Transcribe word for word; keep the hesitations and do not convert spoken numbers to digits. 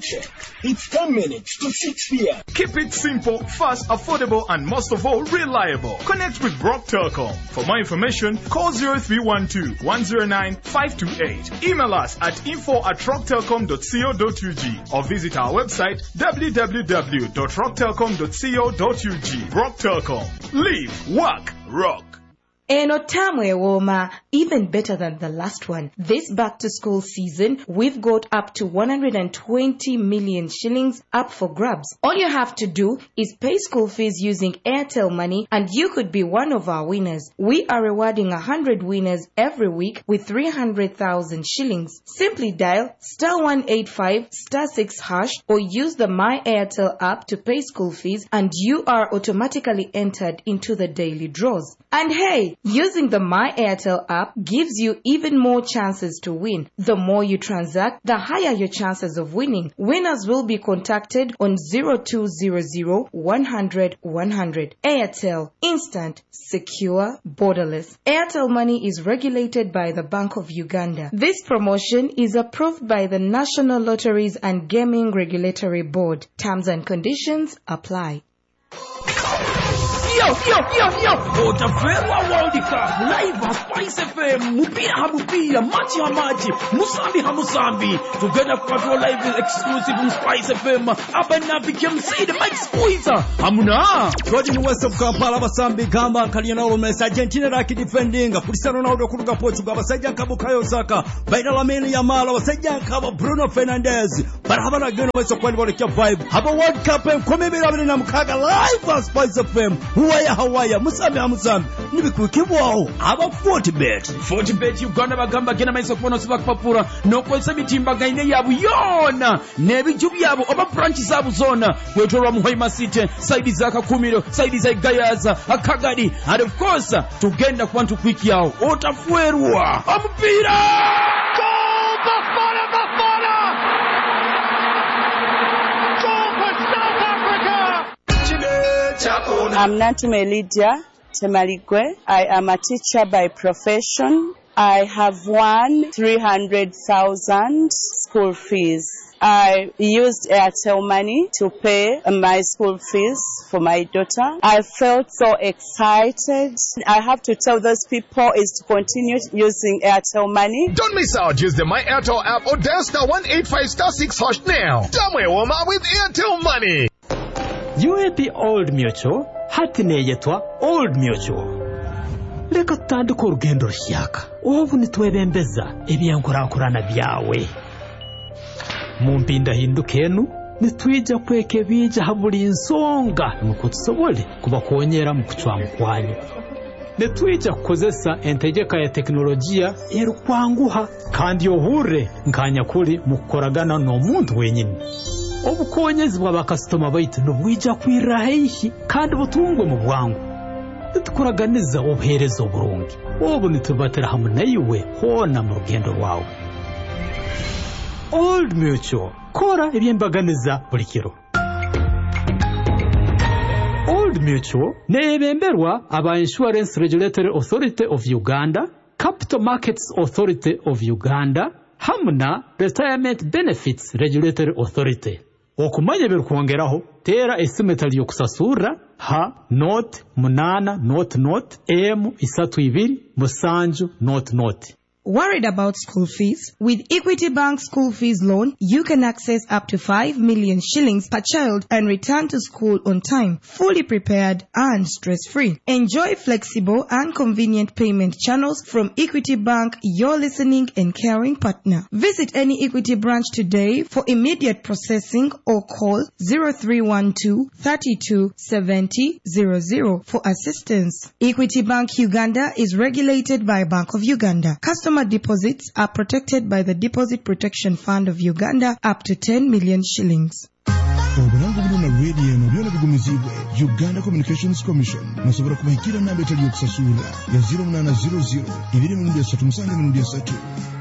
check. It's ten minutes to six p.m. Keep it simple, fast, affordable, and most of all, reliable. Connect with Rock Telecom. For more information, call zero three one two, one zero nine, five two eight. Email us at info at rock telecom dot co dot u g or visit our website w w w dot rock telecom dot co dot u g. Rock Telecom. Live, work, rock. Eno tamwe woma, even better than the last one. This back to school season, we've got up to one hundred twenty million shillings up for grabs. All you have to do is pay school fees using Airtel Money and you could be one of our winners. We are rewarding one hundred winners every week with three hundred thousand shillings. Simply dial star one eight five star six hash or use the My Airtel app to pay school fees and you are automatically entered into the daily draws. And hey, using the My Airtel app gives you even more chances to win. The more you transact, the higher your chances of winning. Winners will be contacted on zero two zero zero, one hundred, one hundred. Airtel. Instant. Secure. Borderless. Airtel Money is regulated by the Bank of Uganda. This promotion is approved by the National Lotteries and Gaming Regulatory Board. Terms and conditions apply. Yo, yo, yo, yo! Otaferwa World Cup live at Spice F M. Mupira ha mupira, machi ha machi, musambi ha musambi. Together kwa live exclusive on Spice F M. Abana became see the Mike Squeezer. Hamuna. George in West of Kampala basambi gamba Kaliana Messi Argentina raki defending. Cristiano Ronaldo kuruga Portugal basajja kabukayo Saka. Baina Lamine Yamal basajja kaba Bruno Fernandes. Barabana geno West of Kwani vibe. Haba World Cup komebera bina mukaga live at Spice F M. Huwaya Hawaya Musambi Hamusambi Nibikukiwao Aba forty bet forty bet Uganda bagamba gena maiso kubono sibak papura Nokwesa mitimba gaine yabu yona Nebi jubi yabu Oba branchi zabu zona Wetora Muhaima City Saidi zaka kumiro Saidi za Gayaza Akagadi And of course Tugenda kwantu kwiki yao Otafuerua Amupira Goal Bafana Bafana Goal for South Africa I'm Nantume Lydia Temaligwe. I am a teacher by profession. I have won three hundred thousand school fees. I used Airtel Money to pay my school fees for my daughter. I felt so excited. I have to tell those people is to continue using Airtel Money. Don't miss out. Use the My Airtel app or dial star one eight five star six hash now. Tamwe woma with Airtel Money. U A P Old Mutual hati neyetwa Old Mutual. Leka tutandika urugendo rushyaka obu nitwebembeza ebyankurankurana byawe mu mpinda hindukenu nitwija kweke bija habuli insonga nuko tusobole kubakonyera mu kucwa mukwanyu nitwija kukozesa entegeka ya teknolojia erukwanguha kandi yohure nkanya kuri mukoragana no muntu wenyine obukonyezi bw'abakastoma baitu nubwija kwirahishi kandi butungwe mu bwangu nitukuraganiza obuherezo burungi obu nitubatera hamwe nayiwe hona mu rugendo rwawe Old Mutual kora ebyembaganiza buli kiro Old Mutual nebemberwa aba Insurance Regulatory Authority of Uganda, Capital Markets Authority of Uganda, hamna Retirement Benefits Regulatory Authority. Okumanya birukwongeraho tera esimetali yo kusasura ha note munana note note m isatu ibiri musanju note note. Worried about school fees? With Equity Bank School Fees Loan, you can access up to five million shillings per child and return to school on time, fully prepared and stress-free. Enjoy flexible and convenient payment channels from Equity Bank, your listening and caring partner. Visit any Equity branch today for immediate processing or call zero three one two, three two seven zero zero zero for assistance. Equity Bank Uganda is regulated by Bank of Uganda. Customer deposits are protected by the Deposit Protection Fund of Uganda up to ten million shillings. Obulango buno na radio no byona bigumizibwe Uganda Communications Commission nasobora kubahikira nambe tali yokusasula ya zero nine zero zero ibiri mu ndya tatu musange mu ndya tatu